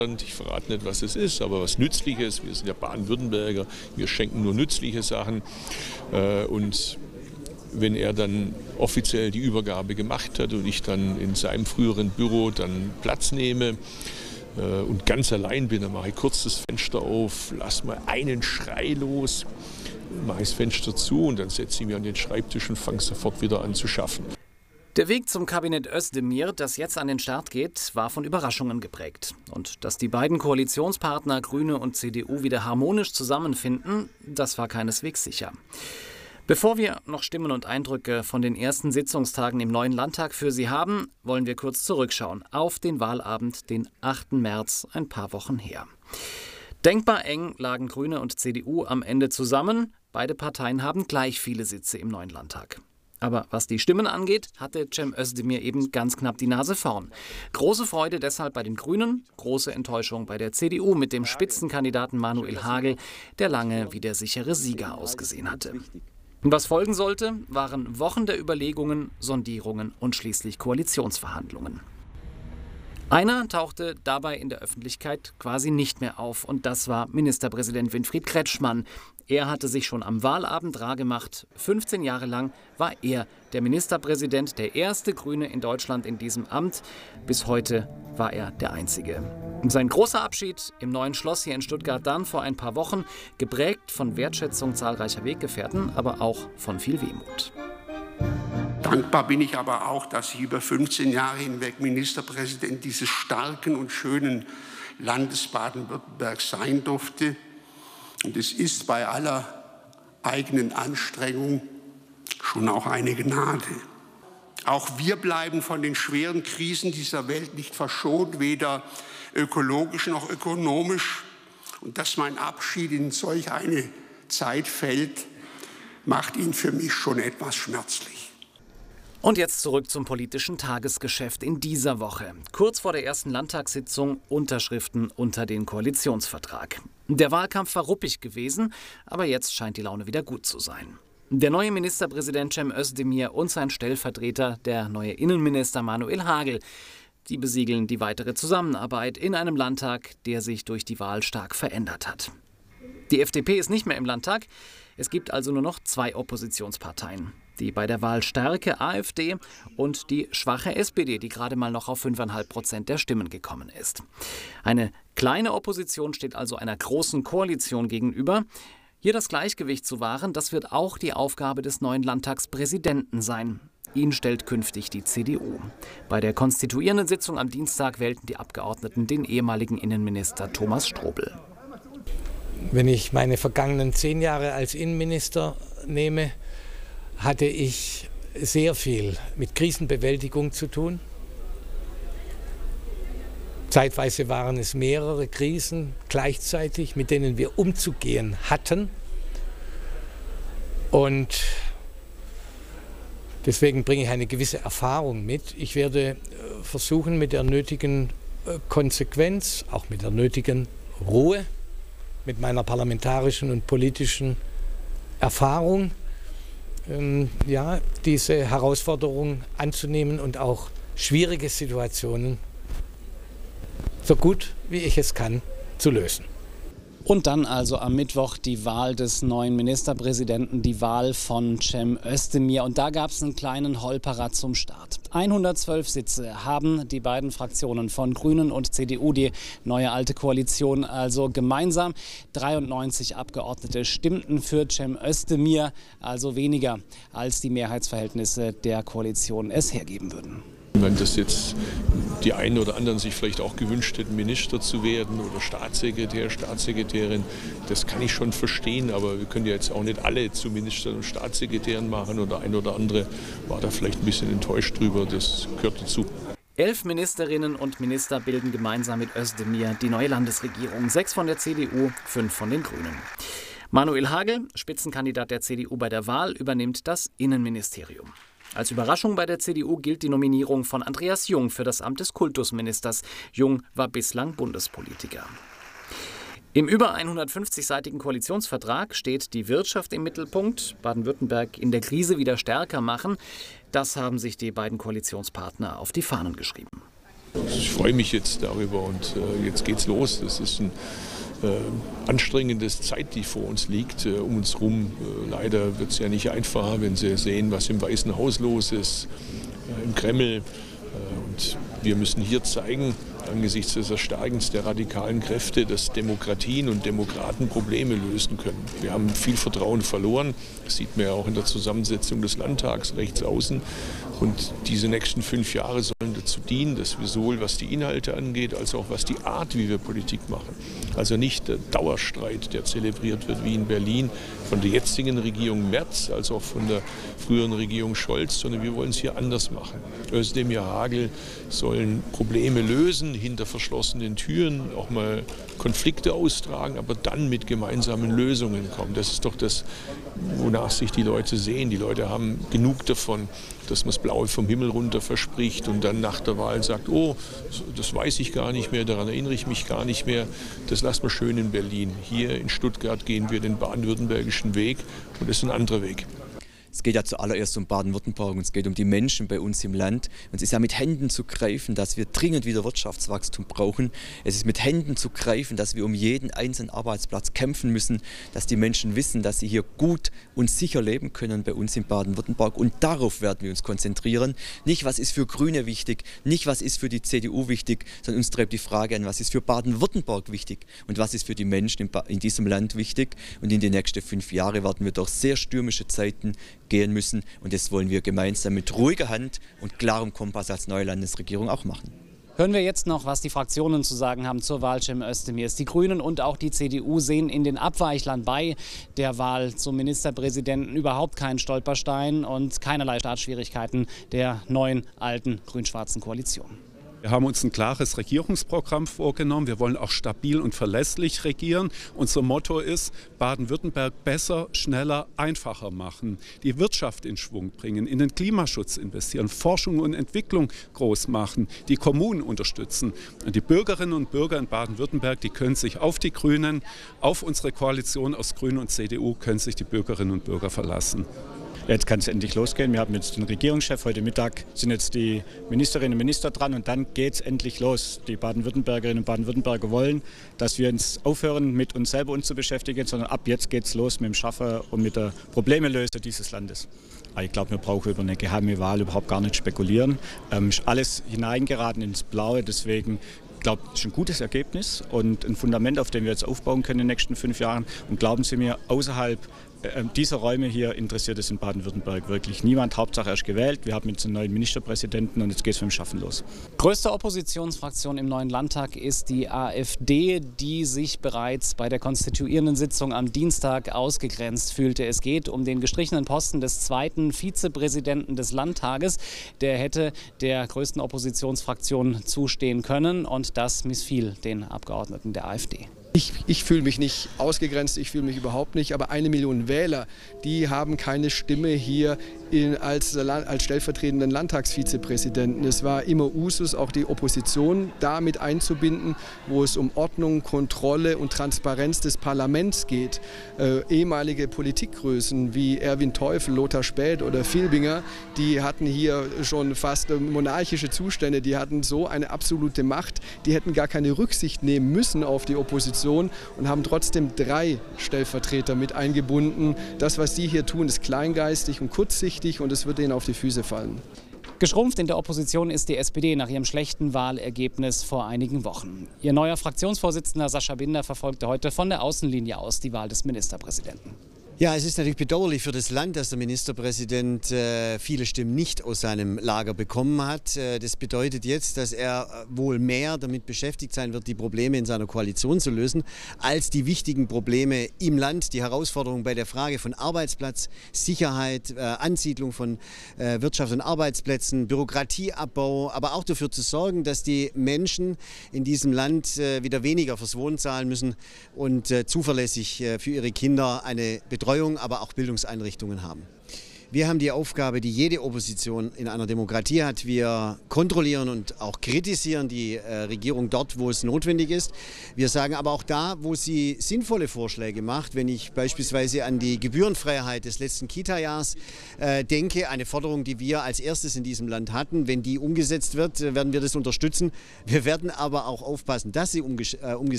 Ich verrate nicht, was es ist, aber was Nützliches. Wir sind ja Baden-Württemberger, wir schenken nur nützliche Sachen. Und wenn er dann offiziell die Übergabe gemacht hat und ich dann in seinem früheren Büro dann Platz nehme und ganz allein bin, dann mache ich kurz das Fenster auf, lasse mal einen Schrei los, mache das Fenster zu und dann setze ich mich an den Schreibtisch und fange sofort wieder an zu schaffen. Der Weg zum Kabinett Özdemir, das jetzt an den Start geht, war von Überraschungen geprägt. Und dass die beiden Koalitionspartner Grüne und CDU wieder harmonisch zusammenfinden, das war keineswegs sicher. Bevor wir noch Stimmen und Eindrücke von den ersten Sitzungstagen im neuen Landtag für Sie haben, wollen wir kurz zurückschauen auf den Wahlabend, den 8. März, ein paar Wochen her. Denkbar eng lagen Grüne und CDU am Ende zusammen. Beide Parteien haben gleich viele Sitze im neuen Landtag. Aber was die Stimmen angeht, hatte Cem Özdemir eben ganz knapp die Nase vorn. Große Freude deshalb bei den Grünen, große Enttäuschung bei der CDU mit dem Spitzenkandidaten Manuel Hagel, der lange wie der sichere Sieger ausgesehen hatte. Und was folgen sollte, waren Wochen der Überlegungen, Sondierungen und schließlich Koalitionsverhandlungen. Einer tauchte dabei in der Öffentlichkeit quasi nicht mehr auf und das war Ministerpräsident Winfried Kretschmann. Er hatte sich schon am Wahlabend rar gemacht. 15 Jahre lang war er der Ministerpräsident, der erste Grüne in Deutschland in diesem Amt. Bis heute war er der Einzige. Sein großer Abschied im neuen Schloss hier in Stuttgart dann vor ein paar Wochen, geprägt von Wertschätzung zahlreicher Weggefährten, aber auch von viel Wehmut. Dankbar bin ich aber auch, dass ich über 15 Jahre hinweg Ministerpräsident dieses starken und schönen Landes Baden-Württemberg sein durfte. Und es ist bei aller eigenen Anstrengung schon auch eine Gnade. Auch wir bleiben von den schweren Krisen dieser Welt nicht verschont, weder ökologisch noch ökonomisch. Und dass mein Abschied in solch eine Zeit fällt, macht ihn für mich schon etwas schmerzlich. Und jetzt zurück zum politischen Tagesgeschäft in dieser Woche. Kurz vor der ersten Landtagssitzung Unterschriften unter den Koalitionsvertrag. Der Wahlkampf war ruppig gewesen, aber jetzt scheint die Laune wieder gut zu sein. Der neue Ministerpräsident Cem Özdemir und sein Stellvertreter, der neue Innenminister Manuel Hagel, die besiegeln die weitere Zusammenarbeit in einem Landtag, der sich durch die Wahl stark verändert hat. Die FDP ist nicht mehr im Landtag. Es gibt also nur noch 2 Oppositionsparteien. Die bei der Wahl starke AfD und die schwache SPD, die gerade mal noch auf 5,5% der Stimmen gekommen ist. Eine kleine Opposition steht also einer großen Koalition gegenüber. Hier das Gleichgewicht zu wahren, das wird auch die Aufgabe des neuen Landtagspräsidenten sein. Ihn stellt künftig die CDU. Bei der konstituierenden Sitzung am Dienstag wählten die Abgeordneten den ehemaligen Innenminister Thomas Strobel. Wenn ich meine vergangenen 10 Jahre als Innenminister nehme, hatte ich sehr viel mit Krisenbewältigung zu tun. Zeitweise waren es mehrere Krisen gleichzeitig, mit denen wir umzugehen hatten. Und deswegen bringe ich eine gewisse Erfahrung mit. Ich werde versuchen, mit der nötigen Konsequenz, auch mit der nötigen Ruhe, mit meiner parlamentarischen und politischen Erfahrung, diese Herausforderung anzunehmen und auch schwierige Situationen so gut wie ich es kann zu lösen. Und dann also am Mittwoch die Wahl des neuen Ministerpräsidenten, die Wahl von Cem Özdemir. Und da gab es einen kleinen Holperer zum Start. 112 Sitze haben die beiden Fraktionen von Grünen und CDU, die neue alte Koalition, also gemeinsam. 93 Abgeordnete stimmten für Cem Özdemir, also weniger als die Mehrheitsverhältnisse der Koalition es hergeben würden. Wenn das jetzt die einen oder anderen sich vielleicht auch gewünscht hätten, Minister zu werden oder Staatssekretär, Staatssekretärin, das kann ich schon verstehen, aber wir können ja jetzt auch nicht alle zu Ministern und Staatssekretären machen oder ein oder andere war da vielleicht ein bisschen enttäuscht drüber, das gehört dazu. 11 Ministerinnen und Minister bilden gemeinsam mit Özdemir die neue Landesregierung, 6 von der CDU, 5 von den Grünen. Manuel Hagel, Spitzenkandidat der CDU bei der Wahl, übernimmt das Innenministerium. Als Überraschung bei der CDU gilt die Nominierung von Andreas Jung für das Amt des Kultusministers. Jung war bislang Bundespolitiker. Im über 150-seitigen Koalitionsvertrag steht die Wirtschaft im Mittelpunkt. Baden-Württemberg in der Krise wieder stärker machen. Das haben sich die beiden Koalitionspartner auf die Fahnen geschrieben. Ich freue mich jetzt darüber und jetzt geht's los. Das ist ein anstrengendes Zeit, die vor uns liegt, um uns rum. Leider wird es ja nicht einfacher, wenn Sie sehen, was im Weißen Haus los ist, im Kreml. Und wir müssen hier zeigen, angesichts des Erstarkens der radikalen Kräfte, dass Demokratien und Demokraten Probleme lösen können. Wir haben viel Vertrauen verloren. Das sieht man ja auch in der Zusammensetzung des Landtags rechts außen. Und diese nächsten 5 Jahre sollen dazu dienen, dass wir sowohl was die Inhalte angeht, als auch was die Art, wie wir Politik machen. Also nicht der Dauerstreit, der zelebriert wird wie in Berlin von der jetzigen Regierung Merz, als auch von der früheren Regierung Scholz, sondern wir wollen es hier anders machen. Özdemir, Hagel sollen Probleme lösen, hinter verschlossenen Türen auch mal Konflikte austragen, aber dann mit gemeinsamen Lösungen kommen. Das ist doch das, wonach sich die Leute sehen. Die Leute haben genug davon, dass man das Blaue vom Himmel runter verspricht und dann nach der Wahl sagt, oh, das weiß ich gar nicht mehr, daran erinnere ich mich gar nicht mehr. Das lassen wir schön in Berlin. Hier in Stuttgart gehen wir den baden-württembergischen Weg und das ist ein anderer Weg. Es geht ja zuallererst um Baden-Württemberg und es geht um die Menschen bei uns im Land. Und es ist ja mit Händen zu greifen, dass wir dringend wieder Wirtschaftswachstum brauchen. Es ist mit Händen zu greifen, dass wir um jeden einzelnen Arbeitsplatz kämpfen müssen, dass die Menschen wissen, dass sie hier gut und sicher leben können bei uns in Baden-Württemberg. Und darauf werden wir uns konzentrieren. Nicht, was ist für Grüne wichtig, nicht, was ist für die CDU wichtig, sondern uns treibt die Frage an, was ist für Baden-Württemberg wichtig und was ist für die Menschen in diesem Land wichtig. Und in den nächsten 5 Jahren werden wir durch sehr stürmische Zeiten gehen müssen und das wollen wir gemeinsam mit ruhiger Hand und klarem Kompass als neue Landesregierung auch machen. Hören wir jetzt noch, was die Fraktionen zu sagen haben zur Wahl Cem Özdemirs. Die Grünen und auch die CDU sehen in den Abweichlern bei der Wahl zum Ministerpräsidenten überhaupt keinen Stolperstein und keinerlei Startschwierigkeiten der neuen, alten, grün-schwarzen Koalition. Wir haben uns ein klares Regierungsprogramm vorgenommen. Wir wollen auch stabil und verlässlich regieren. Unser Motto ist, Baden-Württemberg besser, schneller, einfacher machen. Die Wirtschaft in Schwung bringen, in den Klimaschutz investieren, Forschung und Entwicklung groß machen, die Kommunen unterstützen. Und die Bürgerinnen und Bürger in Baden-Württemberg, die können sich auf die Grünen, auf unsere Koalition aus Grünen und CDU, können sich die Bürgerinnen und Bürger verlassen. Jetzt kann es endlich losgehen. Wir haben jetzt den Regierungschef. Heute Mittag sind jetzt die Ministerinnen und Minister dran und dann geht es endlich los. Die Baden-Württembergerinnen und Baden-Württemberger wollen, dass wir uns aufhören, mit uns selber zu beschäftigen, sondern ab jetzt geht es los mit dem Schaffen und mit der Problemelöser dieses Landes. Aber ich glaube, wir brauchen über eine geheime Wahl überhaupt gar nicht spekulieren. Ist alles hineingeraten ins Blaue, deswegen ich glaube, das ist ein gutes Ergebnis und ein Fundament, auf dem wir jetzt aufbauen können in den nächsten 5 Jahren. Und glauben Sie mir, außerhalb dieser Räume hier interessiert es in Baden-Württemberg wirklich niemand. Hauptsache er ist gewählt. Wir haben jetzt einen neuen Ministerpräsidenten und jetzt geht es mit dem Schaffen los. Größte Oppositionsfraktion im neuen Landtag ist die AfD, die sich bereits bei der konstituierenden Sitzung am Dienstag ausgegrenzt fühlte. Es geht um den gestrichenen Posten des zweiten Vizepräsidenten des Landtages. Der hätte der größten Oppositionsfraktion zustehen können und das missfiel den Abgeordneten der AfD. Ich fühle mich nicht ausgegrenzt, ich fühle mich überhaupt nicht, aber 1 Million Wähler, die haben keine Stimme hier als stellvertretenden Landtagsvizepräsidenten. Es war immer Usus, auch die Opposition da mit einzubinden, wo es um Ordnung, Kontrolle und Transparenz des Parlaments geht. Ehemalige Politikgrößen wie Erwin Teufel, Lothar Späth oder Filbinger, die hatten hier schon fast monarchische Zustände, die hatten so eine absolute Macht, die hätten gar keine Rücksicht nehmen müssen auf die Opposition und haben trotzdem 3 Stellvertreter mit eingebunden. Das, was sie hier tun, ist kleingeistig und kurzsichtig und es wird ihnen auf die Füße fallen. Geschrumpft in der Opposition ist die SPD nach ihrem schlechten Wahlergebnis vor einigen Wochen. Ihr neuer Fraktionsvorsitzender Sascha Binder verfolgte heute von der Außenlinie aus die Wahl des Ministerpräsidenten. Ja, es ist natürlich bedauerlich für das Land, dass der Ministerpräsident viele Stimmen nicht aus seinem Lager bekommen hat. Das bedeutet jetzt, dass er wohl mehr damit beschäftigt sein wird, die Probleme in seiner Koalition zu lösen, als die wichtigen Probleme im Land, die Herausforderungen bei der Frage von Arbeitsplatz, Sicherheit, Ansiedlung von Wirtschaft und Arbeitsplätzen, Bürokratieabbau, aber auch dafür zu sorgen, dass die Menschen in diesem Land wieder weniger fürs Wohnen zahlen müssen und zuverlässig für ihre Kinder eine Betreuung, aber auch Bildungseinrichtungen haben. Wir haben die Aufgabe, die jede Opposition in einer Demokratie hat. Wir kontrollieren und auch kritisieren die Regierung dort, wo es notwendig ist. Wir sagen aber auch da, wo sie sinnvolle Vorschläge macht. Wenn ich beispielsweise an die Gebührenfreiheit des letzten Kita-Jahres denke, eine Forderung, die wir als erstes in diesem Land hatten. Wenn die umgesetzt wird, werden wir das unterstützen. Wir werden aber auch aufpassen, dass sie umgesetzt